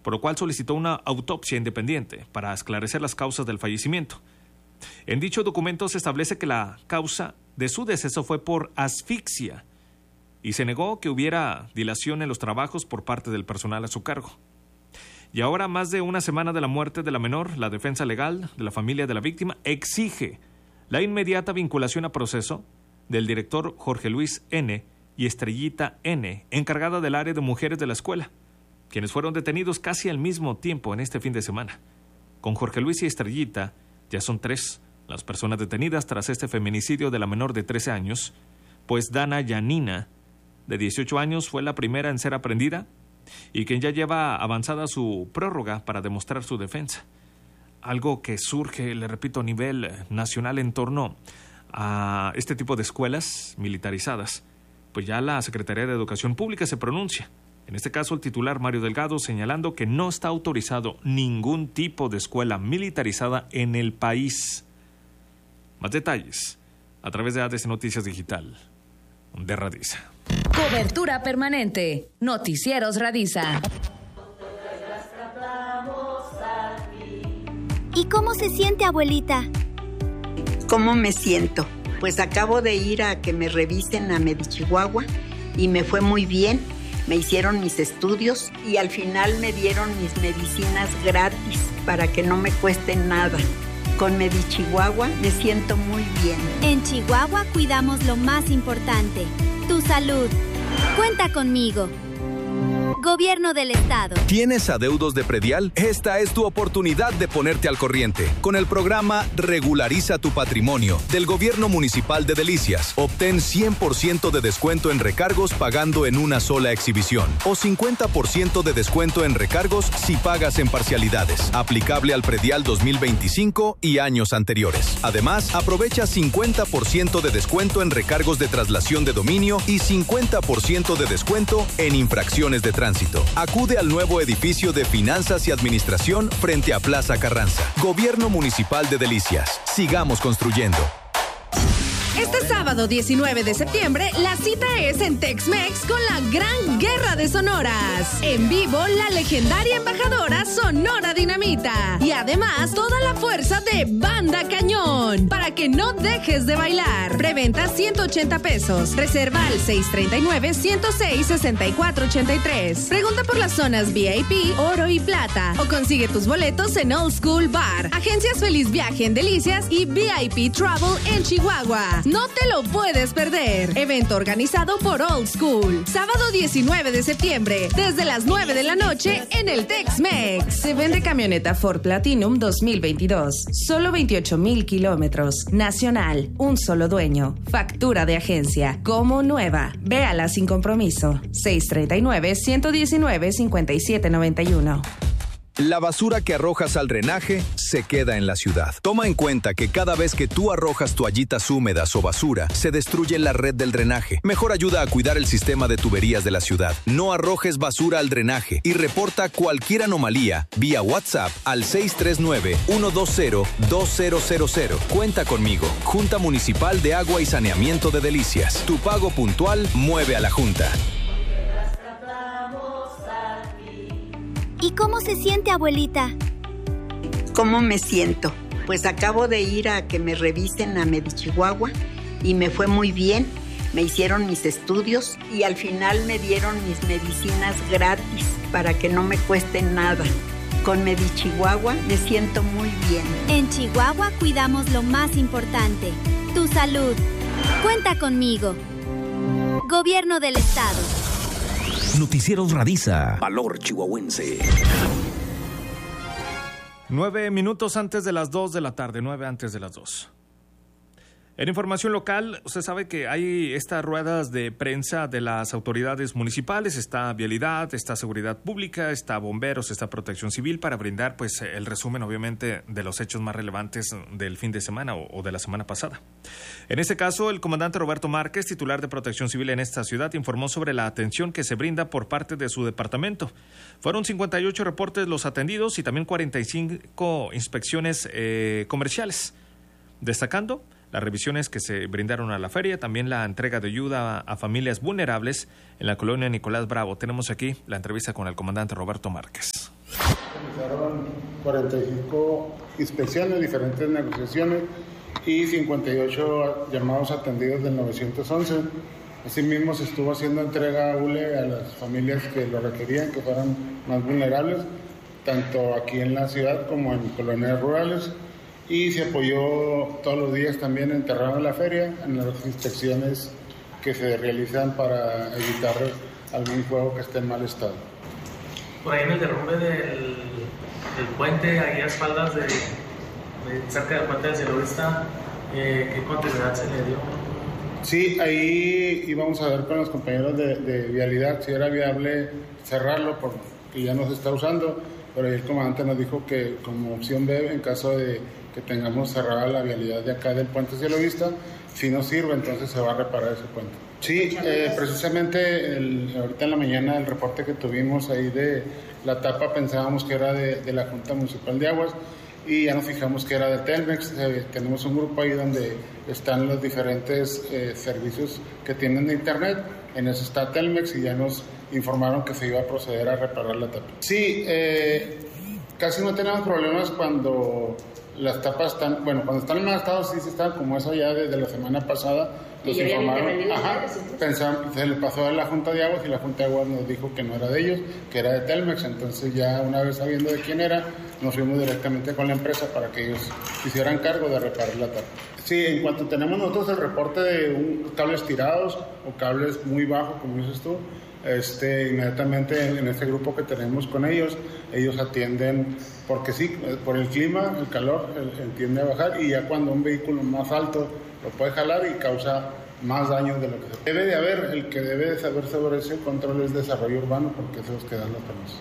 por lo cual solicitó una autopsia independiente para esclarecer las causas del fallecimiento. En dicho documento se establece que la causa de su deceso fue por asfixia y se negó que hubiera dilación en los trabajos por parte del personal a su cargo. Y ahora, más de una semana de la muerte de la menor, la defensa legal de la familia de la víctima exige la inmediata vinculación a proceso del director Jorge Luis N. y Estrellita N., encargada del área de mujeres de la escuela, quienes fueron detenidos casi al mismo tiempo en este fin de semana. Con Jorge Luis y Estrellita ya son 3 las personas detenidas tras este feminicidio de la menor de 13 años, pues Dana Yanina, de 18 años, fue la primera en ser aprendida y quien ya lleva avanzada su prórroga para demostrar su defensa. Algo que surge, le repito, a nivel nacional en torno a este tipo de escuelas militarizadas, pues ya la Secretaría de Educación Pública se pronuncia. En este caso, el titular Mario Delgado señalando que no está autorizado ningún tipo de escuela militarizada en el país. Más detalles a través de ADC Noticias Digital de Radiza. Cobertura permanente. Noticieros Radiza. ¿Y cómo se siente, abuelita? ¿Cómo me siento? Pues acabo de ir a que me revisen a Medichihuahua y me fue muy bien. Me hicieron mis estudios y al final me dieron mis medicinas gratis para que no me cuesten nada. Con Medichihuahua me siento muy bien. En Chihuahua cuidamos lo más importante, tu salud. Cuenta conmigo. Gobierno del Estado. ¿Tienes adeudos de predial? Esta es tu oportunidad de ponerte al corriente. Con el programa Regulariza tu Patrimonio del Gobierno Municipal de Delicias, obtén 100% de descuento en recargos pagando en una sola exhibición o 50% de descuento en recargos si pagas en parcialidades. Aplicable al predial 2025 y años anteriores. Además, aprovecha 50% de descuento en recargos de traslación de dominio y 50% de descuento en infracciones de tránsito. Acude al nuevo edificio de Finanzas y Administración frente a Plaza Carranza. Gobierno Municipal de Delicias. Sigamos construyendo. Este sábado 19 de septiembre, la cita es en Tex-Mex con la Gran Guerra de Sonoras. En vivo, la legendaria embajadora Sonora Dinamita. Y además, toda la fuerza de Banda Cañón. Para que no dejes de bailar. Preventa 180 pesos. Reserva al 639-106-6483. Pregunta por las zonas VIP, Oro y Plata. O consigue tus boletos en Old School Bar. Agencias Feliz Viaje en Delicias y VIP Travel en Chihuahua. No te lo puedes perder. Evento organizado por Old School. Sábado 19 de septiembre, desde las 9 de la noche en el Tex-Mex. Se vende camioneta Ford Platinum 2022. Solo 28,000 kilómetros. Nacional. Un solo dueño. Factura de agencia. Como nueva. Véala sin compromiso. 639-119-5791. La basura que arrojas al drenaje se queda en la ciudad. Toma en cuenta que cada vez que tú arrojas toallitas húmedas o basura, se destruye la red del drenaje. Mejor ayuda a cuidar el sistema de tuberías de la ciudad. No arrojes basura al drenaje y reporta cualquier anomalía vía WhatsApp al 639-120-2000. Cuenta conmigo. Junta Municipal de Agua y Saneamiento de Delicias. Tu pago puntual mueve a la Junta. ¿Y cómo se siente, abuelita? ¿Cómo me siento? Pues acabo de ir a que me revisen a Medichihuahua y me fue muy bien. Me hicieron mis estudios y al final me dieron mis medicinas gratis para que no me cuesten nada. Con Medichihuahua me siento muy bien. En Chihuahua cuidamos lo más importante, tu salud. Cuenta conmigo. Gobierno del Estado. Noticieros Radiza. Valor chihuahuense. 9 minutos antes de las 2 de la tarde, 9 antes de las 2. En información local, usted sabe que hay estas ruedas de prensa de las autoridades municipales, está Vialidad, está Seguridad Pública, está Bomberos, está Protección Civil, para brindar pues el resumen obviamente de los hechos más relevantes del fin de semana o de la semana pasada. En este caso, el comandante Roberto Márquez, titular de Protección Civil en esta ciudad, informó sobre la atención que se brinda por parte de su departamento. Fueron 58 reportes los atendidos y también 45 inspecciones comerciales, destacando las revisiones que se brindaron a la feria, también la entrega de ayuda a familias vulnerables en la colonia Nicolás Bravo. Tenemos aquí la entrevista con el comandante Roberto Márquez. Realizaron 45 inspecciones, diferentes negociaciones y 58 llamados atendidos del 911. Asimismo, se estuvo haciendo entrega ULE a las familias que lo requerían, que fueran más vulnerables, tanto aquí en la ciudad como en colonias rurales. Y se apoyó todos los días también en Terreno de la Feria, en las inspecciones que se realizan para evitar algún juego que esté en mal estado. Por ahí en el derrumbe del puente, ahí a espaldas cerca del puente del Cielo-Vista, ¿qué continuidad se le dio? Sí, ahí íbamos a ver con los compañeros de vialidad si era viable cerrarlo porque ya no se está usando, pero ahí el comandante nos dijo que como opción B, en caso de que tengamos cerrada la vialidad de acá del puente Cielo-Vista, si no sirve, entonces se va a reparar ese puente. Sí, precisamente ahorita en la mañana el reporte que tuvimos ahí de la tapa pensábamos que era de la Junta Municipal de Aguas y ya nos fijamos que era de Telmex. Tenemos un grupo ahí donde están los diferentes servicios que tienen de internet. En eso está Telmex y ya nos informaron que se iba a proceder a reparar la tapa. Sí, casi no tenemos problemas cuando las tapas están, bueno, cuando están en mal estado sí se están, como eso ya desde la semana pasada nos informaron, se le pasó a la Junta de Aguas y la Junta de Aguas nos dijo que no era de ellos, que era de Telmex. Entonces ya una vez sabiendo de quién era, nos fuimos directamente con la empresa para que ellos hicieran cargo de reparar la tapa. Sí, en cuanto tenemos nosotros el reporte de cables tirados o cables muy bajos, como dices tú, inmediatamente en este grupo que tenemos con ellos atienden, porque sí, por el clima, el calor, tiende a bajar, y ya cuando un vehículo más alto lo puede jalar y causa más daño de lo que se debe de haber. El que debe de saber sobre ese control es desarrollo urbano, porque eso es que dan los permisos.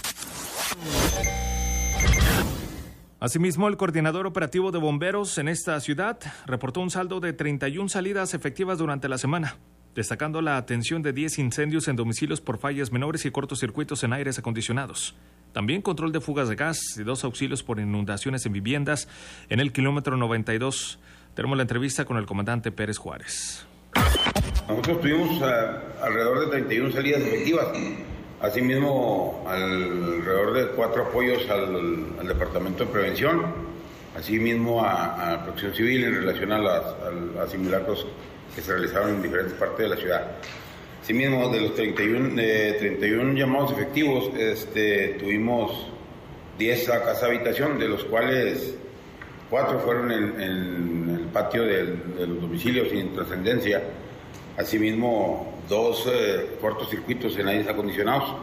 Asimismo, el coordinador operativo de bomberos en esta ciudad reportó un saldo de 31 salidas efectivas durante la semana, destacando la atención de 10 incendios en domicilios por fallas menores y cortocircuitos en aires acondicionados. También control de fugas de gas y 2 auxilios por inundaciones en viviendas en el kilómetro 92. Tenemos la entrevista con el comandante Pérez Juárez. Nosotros tuvimos alrededor de 31 salidas efectivas. Asimismo, alrededor de 4 apoyos al Departamento de Prevención. Asimismo, a Protección Civil en relación a simulacros que se realizaron en diferentes partes de la ciudad. Asimismo, de los 31 llamados efectivos, tuvimos 10 a casa habitación, de los cuales 4 fueron en el patio de los domicilios sin trascendencia. Asimismo, 2 cortocircuitos en aires acondicionados.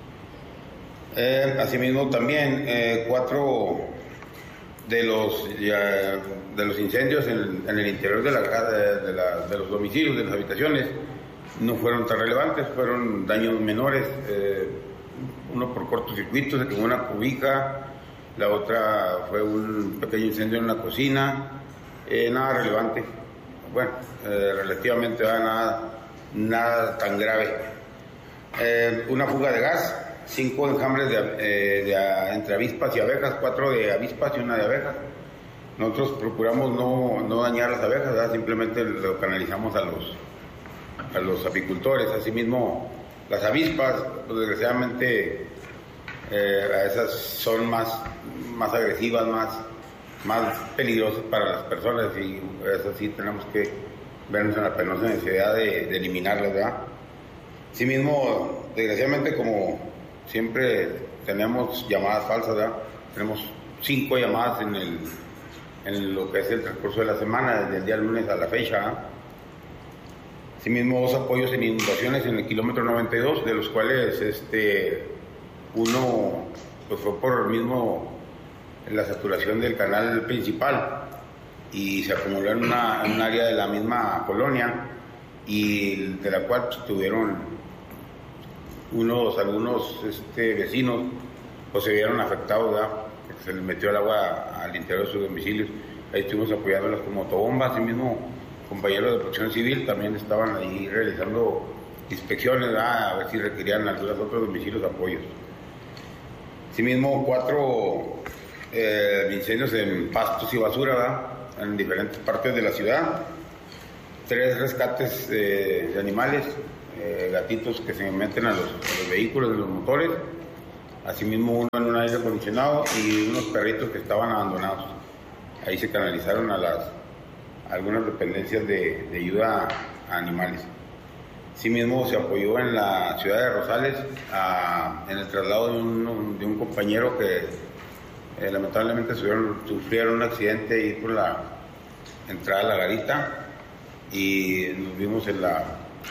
Asimismo, también 4 de los incendios en el interior de los domicilios, de las habitaciones, no fueron tan relevantes, fueron daños menores. Uno por cortocircuito, se quemó una cubija, la otra fue un pequeño incendio en una cocina, nada relevante, bueno, relativamente nada tan grave. Una fuga de gas, 5 enjambres entre avispas y abejas, 4 de avispas y 1 de abejas. Nosotros procuramos no dañar las abejas, ¿verdad? Simplemente lo canalizamos a los apicultores. Asimismo, las avispas, pues, desgraciadamente, a esas son más agresivas, más peligrosas para las personas, y eso sí tenemos que vernos en la penosa necesidad de eliminarlas, ¿verdad? Asimismo, desgraciadamente, como siempre tenemos llamadas falsas, ¿verdad? Tenemos 5 llamadas en lo que es el transcurso de la semana, desde el día lunes a la fecha, ¿verdad? Asimismo, 2 apoyos en inundaciones en el kilómetro 92, de los cuales uno pues fue por la saturación del canal principal y se acumuló en un área de la misma colonia, y de la cual pues, tuvieron algunos vecinos pues se vieron afectados, ¿verdad? Porque se les metió el agua al interior de sus domicilios. Ahí estuvimos apoyándolas con motobombas. Asimismo, compañeros de Protección Civil también estaban ahí realizando inspecciones, ¿verdad? A ver si requerían algunos otros domicilios apoyos. Asimismo, 4 incendios en pastos y basura, ¿verdad? En diferentes partes de la ciudad. 3 rescates de animales, gatitos que se meten a los vehículos, de los motores. asimismo uno en un aire acondicionado y unos perritos que estaban abandonados. Ahí se canalizaron a algunas dependencias de ayuda a animales. Asimismo se apoyó en la ciudad de Rosales en el traslado de un compañero que lamentablemente sufrieron un accidente ahí por la entrada a la garita y nos vimos en la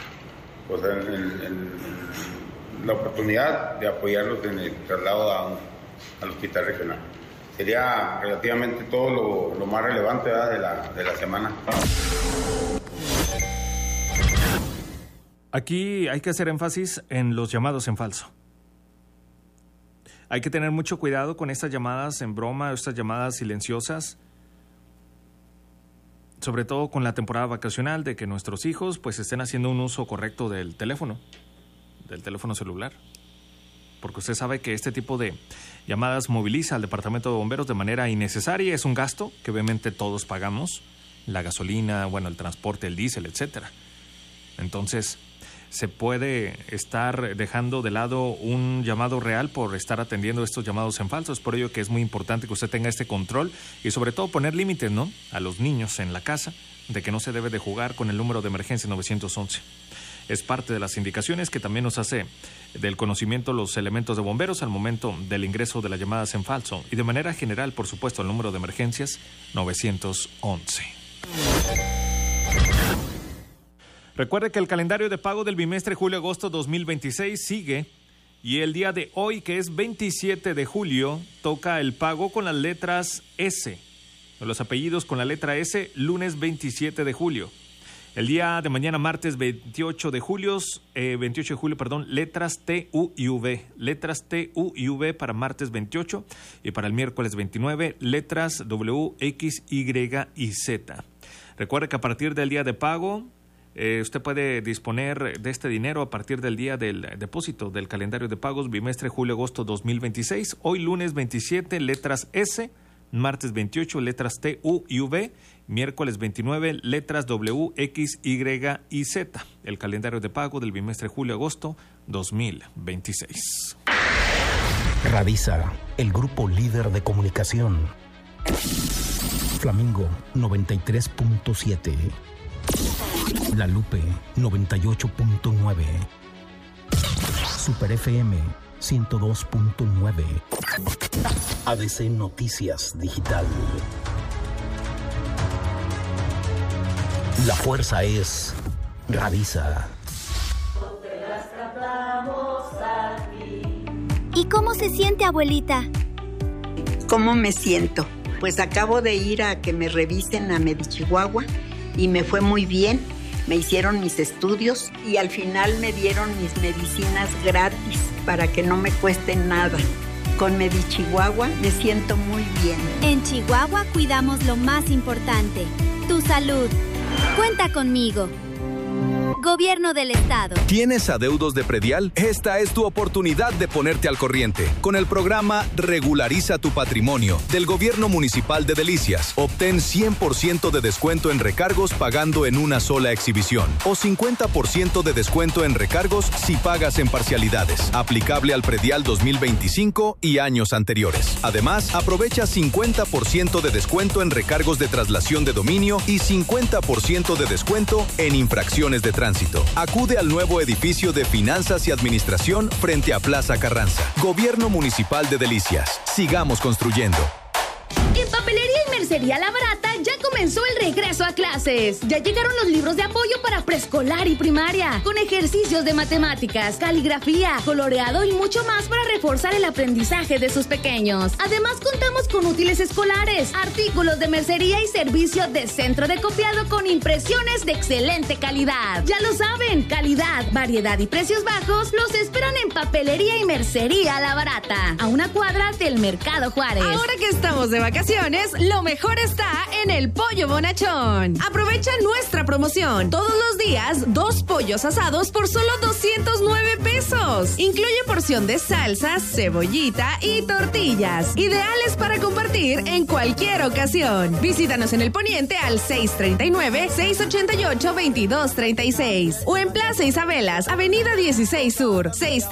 oportunidad de apoyarlos en el traslado al hospital regional. Sería relativamente todo lo más relevante, ¿verdad?, de la semana. Aquí hay que hacer énfasis en los llamados en falso. Hay que tener mucho cuidado con estas llamadas en broma, estas llamadas silenciosas, sobre todo con la temporada vacacional, de que nuestros hijos pues estén haciendo un uso correcto del teléfono celular. Porque usted sabe que este tipo de llamadas moviliza al departamento de bomberos de manera innecesaria. Es un gasto que obviamente todos pagamos, la gasolina, el transporte, el diésel, etcétera. Entonces, se puede estar dejando de lado un llamado real por estar atendiendo estos llamados en falso. Es por ello que es muy importante que usted tenga este control y sobre todo poner límites, ¿no?, a los niños en la casa, de que no se debe de jugar con el número de emergencia 911. Es parte de las indicaciones que también nos hace del conocimiento los elementos de bomberos al momento del ingreso de las llamadas en falso y de manera general, por supuesto, el número de emergencias 911. Recuerde que el calendario de pago del bimestre julio-agosto 2026 sigue y el día de hoy, que es 27 de julio, toca el pago con las letras S, los apellidos con la letra S, lunes 27 de julio. El día de mañana, martes 28 de julio, letras T, U y V. Letras T, U y V para martes 28 y para el miércoles 29, letras W, X, Y y Z. Recuerde que a partir del día de pago, usted puede disponer de este dinero a partir del día del depósito del calendario de pagos bimestre julio-agosto 2026. Hoy lunes 27, letras S, martes 28, letras T, U y V, miércoles 29, letras W, X, Y y Z. El calendario de pago del bimestre julio-agosto 2026. Radisa, el grupo líder de comunicación. Flamingo 93.7. La Lupe 98.9. Super FM 102.9. ADC Noticias Digital. La fuerza es Radisa. ¿Y cómo se siente, abuelita? ¿Cómo me siento? Pues acabo de ir a que me revisen a Medichihuahua y me fue muy bien. Me hicieron mis estudios y al final me dieron mis medicinas gratis para que no me cuesten nada. Con Medichihuahua me siento muy bien. En Chihuahua cuidamos lo más importante, tu salud. Cuenta conmigo. Gobierno del Estado. ¿Tienes adeudos de predial? Esta es tu oportunidad de ponerte al corriente. Con el programa Regulariza tu Patrimonio del Gobierno Municipal de Delicias, obtén 100% de descuento en recargos pagando en una sola exhibición o 50% de descuento en recargos si pagas en parcialidades. Aplicable al predial 2025 y años anteriores. Además, aprovecha 50% de descuento en recargos de traslación de dominio y 50% de descuento en infracciones de tránsito. Acude al nuevo edificio de Finanzas y Administración frente a Plaza Carranza. Gobierno Municipal de Delicias. Sigamos construyendo. En Papelería y Mercería La Barata ya comenzó el regreso a clases. Ya llegaron los libros de apoyo para preescolar y primaria, con ejercicios de matemáticas, caligrafía, coloreado y mucho más para reforzar el aprendizaje de sus pequeños. Además, contamos con útiles escolares, artículos de mercería y servicio de centro de copiado con impresiones de excelente calidad. Ya lo saben, calidad, variedad y precios bajos los esperan en Papelería y Mercería La Barata, a una cuadra del Mercado Juárez. Ahora que estamos de vacaciones, lo mejor está en el Pollo Bonachón. Aprovecha nuestra promoción. Todos los días, 2 pollos asados por solo 209 pesos. Incluye porción de salsas, cebollita y tortillas. Ideales para compartir en cualquier ocasión. Visítanos en el Poniente al 639-688-2236 o en Plaza Isabelas, Avenida 16 Sur,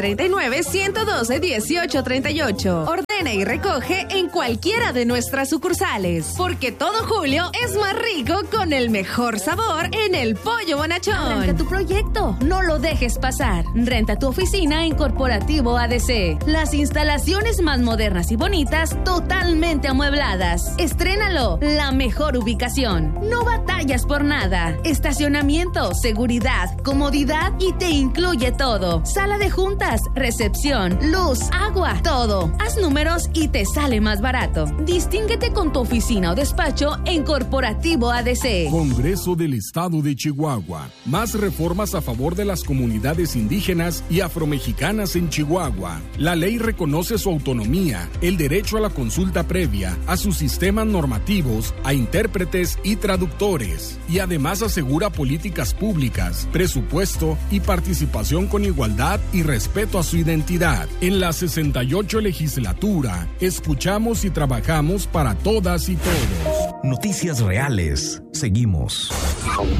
639-112-1838. Ordena y recoge en cualquiera de nuestras sucursales, porque todo julio es más rico con el mejor sabor en el Pollo Bonachón. Arranca tu proyecto, no lo dejes pasar. Renta tu oficina en Corporativo ADC. Las instalaciones más modernas y bonitas, totalmente amuebladas. Estrénalo, la mejor ubicación. No batallas por nada. Estacionamiento, seguridad, comodidad y te incluye todo. Sala de juntas, recepción, luz, agua, todo. Haz números y te sale más barato. Distínguete con tu oficina o despacho en Corporativo ADC. Congreso del Estado de Chihuahua. Más reformas a favor de las comunidades indígenas y afromexicanas en Chihuahua. La ley reconoce su autonomía, el derecho a la consulta previa, a sus sistemas normativos, a intérpretes y traductores. Y además asegura políticas públicas, presupuesto y participación con igualdad y respeto a su identidad. En la 68 legislatura, escuchamos y trabajamos para todas y todos. Noticias reales. Seguimos.